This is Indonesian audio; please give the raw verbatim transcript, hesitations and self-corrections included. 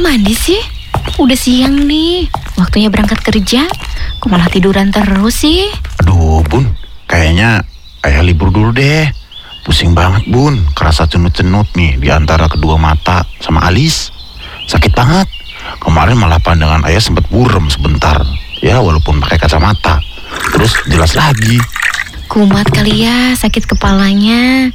mandi sih? Udah siang nih, waktunya berangkat kerja. Kok malah tiduran terus sih? Aduh Bun, kayaknya ayah libur dulu deh. Pusing banget Bun, kerasa cenut-cenut nih di antara kedua mata sama alis. Sakit banget. Kemarin malah pandangan ayah sempat buram sebentar. Ya walaupun pakai kacamata. Terus jelas lagi. Kumat kali ya sakit kepalanya.